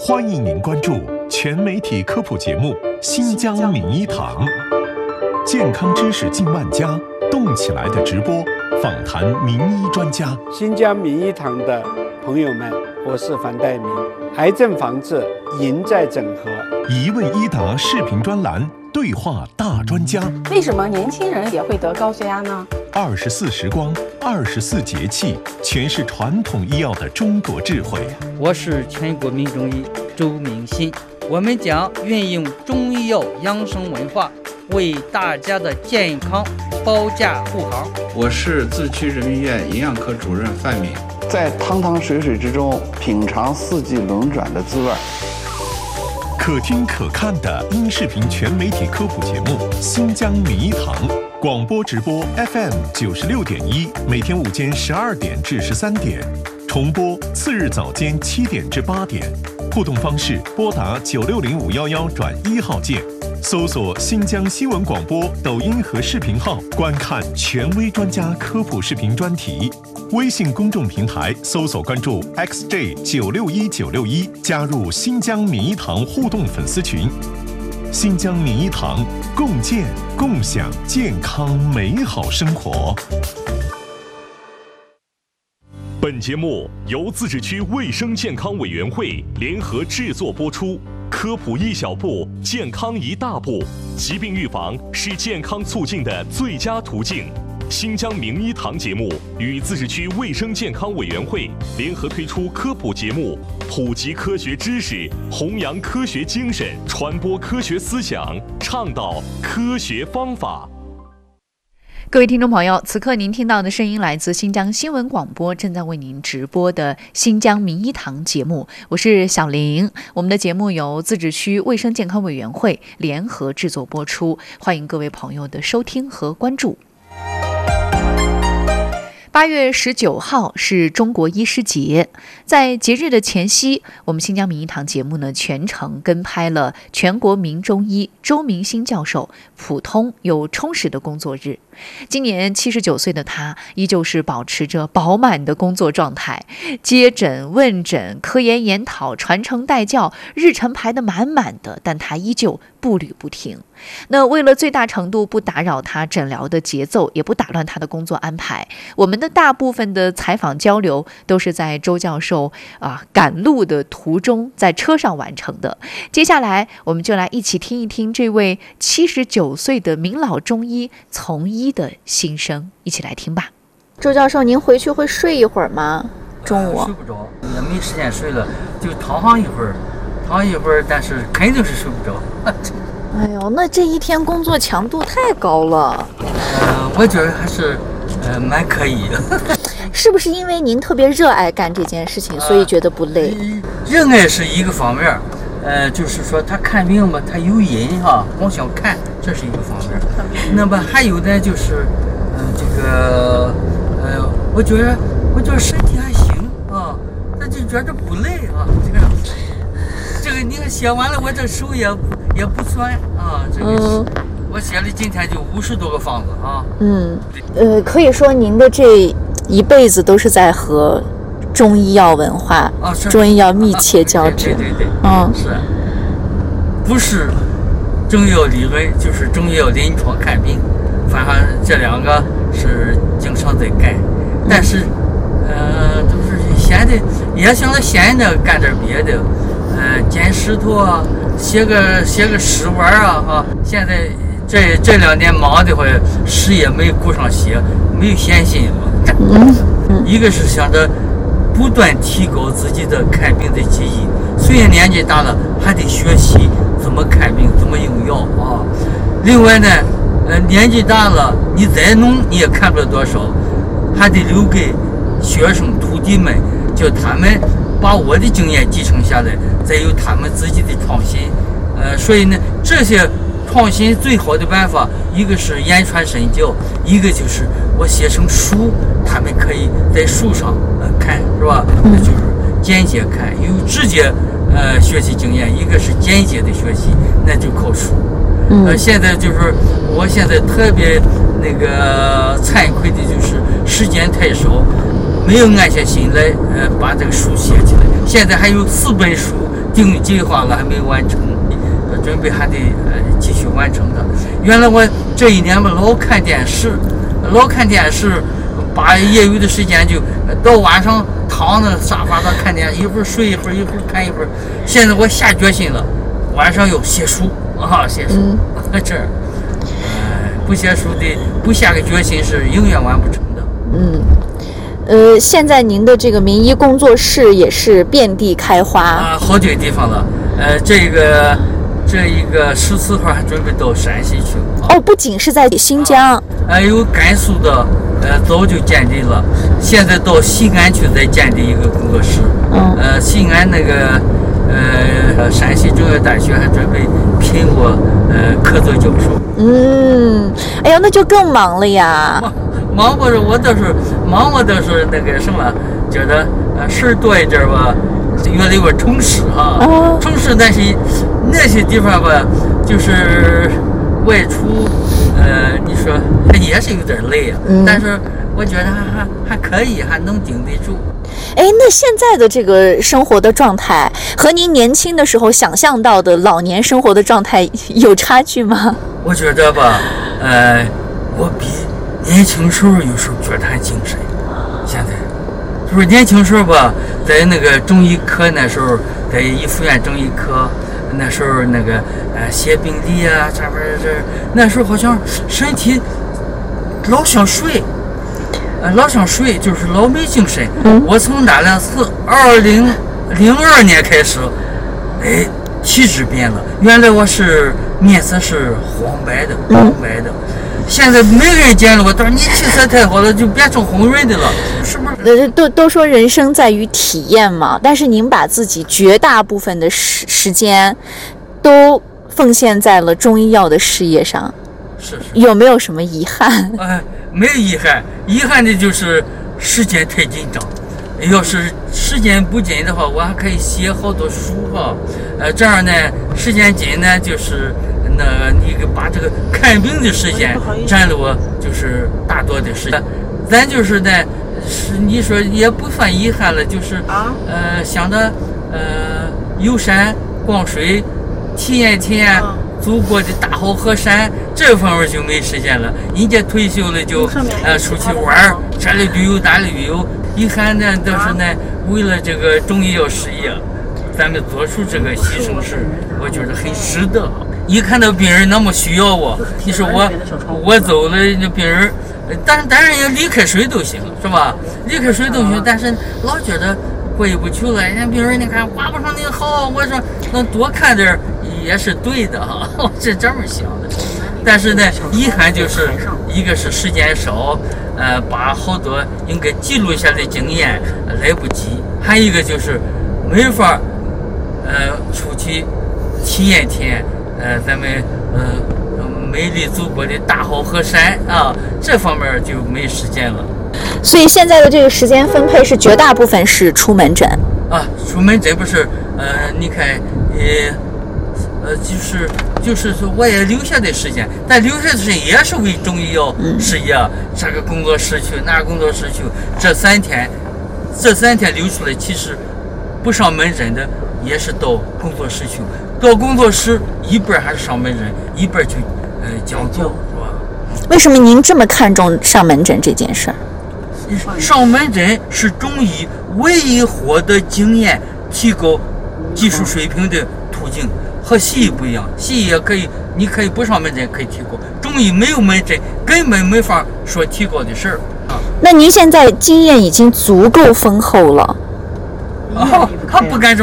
欢迎您关注全媒体科普节目《新疆名医堂》，健康知识近万家，动起来的直播，访谈名医专家。 新疆名医堂的朋友们，我是樊岱明。癌症防治赢在整合， 一问一答视频专栏，对话大专家。 为什么年轻人也会得高血压呢 ？24时光，24节气，诠释传统医药的中国智慧。 我是全国民中医周明新，我们将运用中医药养生文化，为大家的健康保驾护航。 我是自区人民医院营养科主任范敏， 在汤汤水水之中品尝四季轮转的滋味。 可听可看的音视频全媒体科普节目《新疆名医堂》，广播直播 FM 96.1，每天午间12点至13点，重播次日早间7点至8点。互动方式：拨打960511转1号键，搜索新疆新闻广播抖音和视频号，观看权威专家科普视频专题。微信公众平台搜索关注 XJ961961，加入新疆名医堂互动粉丝群。新疆名医堂，共建共享健康美好生活。 本节目由自治区卫生健康委员会联合制作播出。科普一小步，健康一大步。疾病预防是健康促进的最佳途径。新疆名医堂节目与自治区卫生健康委员会联合推出科普节目，普及科学知识，弘扬科学精神，传播科学思想，倡导科学方法。 各位听众朋友，此刻您听到的声音来自新疆新闻广播正在为您直播的新疆名医堂节目，我是小玲。我们的节目由自治区卫生健康委员会联合制作播出，欢迎各位朋友的收听和关注。8月19号是中国医师节，在节日的前夕，我们新疆名医堂节目呢全程跟拍了全国名中医周明新教授普通又充实的工作日。今年79岁的他依旧是保持着饱满的工作状态，接诊问诊、科研研讨、传承带教，日程排得满满的，但他依旧步履不停。那为了最大程度不打扰他诊疗的节奏，也不打乱他的工作安排，我们的大部分的采访交流都是在周教授赶路的途中，在车上完成的。接下来我们就来一起听一听这位79岁的名老中医从医的心声，一起来听吧。 周教授，您回去会睡一会儿吗？中午睡不着，也没时间睡了，就躺上一会儿，但是肯定是睡不着。 哎呦，那这一天工作强度太高了。 我觉得还是蛮可以的。 是不是因为您特别热爱干这件事情，所以觉得不累？ 热爱是一个方面，就是说他看病嘛，他有瘾哈，光想看，这是一个方面。那么还有呢，就是我觉得身体还行啊，他就觉得不累啊，这个你看写完了，我这手也不酸啊，这个是。我写了今天就50多个方子啊。 可以说您的这一辈子都是在和中医药文化、中医药密切交织。 对，是，不是中医药理论就是中医药临床看病，反正这两个是经常在干，但是都是闲的，也想着闲的干点别的，捡石头啊，写个诗文啊，现在。这2年忙的话，诗也没顾上写，没有闲心了。一个是想着不断提高自己的看病的技艺，虽然年纪大了，还得学习怎么看病，怎么用药啊。另外呢，年纪大了，你再弄你也看不了多少，还得留给学生徒弟们，叫他们把我的经验继承下来，再有他们自己的创新。所以呢，这些。创新最好的办法，一个是言传身教，一个就是我写成书，他们可以在书上看，是吧？就是间接看，有直接学习经验，一个是间接的学习，那就靠书。现在就是我现在特别惭愧的就是时间太少，没有安下心来把这个书写起来。现在还有4本书定计划了，还没完成，准备还得继续完成的。原来我这一年吧，老看电视，把业余的时间就到晚上躺在沙发上看电视，一会儿睡一会儿，一会儿看一会儿。现在我下决心了，晚上要写书啊，写书。这不写书的，不下个决心是永远完不成的。 现在您的这个名医工作室也是遍地开花啊，好几个地方了。这一个14号还准备到陕西去。 哦，不仅是在新疆， 有甘肃的，早就建立了，现在到西安去再建立一个工作室。西安那个陕西中药大学还准备聘我客座教授。 哎呀，那就更忙了呀。 忙不是我倒是那个什么，觉得事儿多一点吧，越来越充实哈。充实，但是那些地方吧，就是外出，你说也是有点累啊。但是我觉得还可以，还能顶得住。 哎，那现在的这个生活的状态和您年轻的时候想象到的老年生活的状态有差距吗？ 我觉得吧，我比年轻时候有时候觉得还精神。现在就是年轻时候吧，在那个中医科那时候，在医附院中医科那时候那个写病历啊，这边那时候好像身体老想睡，就是老没精神。我从那两次2002年开始，体质变了。原来我是面色是黄白的，现在每个人见了我都说你气色太好了，就变成红润的了，是不是？ 都说人生在于体验嘛，但是您把自己绝大部分的时间都奉献在了中医药的事业上， 是有没有什么遗憾？ 没有遗憾，遗憾的就是时间太紧张。要是时间不紧的话，我还可以写好多书哈。这样呢，时间紧呢，就是你把这个看病的时间占了我就是大多的时间。咱就是呢，你说也不算遗憾了，就是想着游山逛水，体验祖国的大好河山，这方面就没时间了。人家退休了就出去玩，这里旅游那里旅游。遗憾呢，都是呢，为了这个中医药事业，咱们做出这个牺牲是，我觉得很值得。一看到病人那么需要我，你说我走了，那病人，当然也离开水都行，是吧？离开水都行，但是老觉得过意不去了。人家病人你看画不上你好，我说能多看点也是对的哈，我是这么想的。但是呢，遗憾就是一个是时间少，把好多应该记录下的经验来不及；还有一个就是没法出去体验咱们美丽祖国的大好河山啊，这方面就没时间了。 所以现在的这个时间分配是绝大部分是出门诊啊，出门诊不是你看就是说我也留下的时间，但留下的时间也是为中医药事业，这个工作室去，那个工作室去，这三天留出来，其实不上门诊的也是到工作室去，到工作室一半还是上门诊，一半去讲座，是吧？ 为什么您这么看重上门诊这件事儿？ 上门诊是中医唯一获得经验、提高技术水平的途径。和西医不一样，西医也可以，你可以不上门诊可以提高，中医没有门诊根本没法说提高的事儿啊。 那您现在经验已经足够丰厚了， 还不敢这么